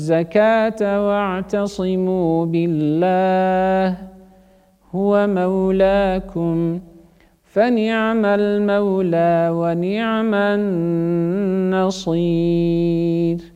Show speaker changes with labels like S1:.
S1: الزكاة واعتصموا بالله هو مولاكم فنعم المولى ونعم النصير.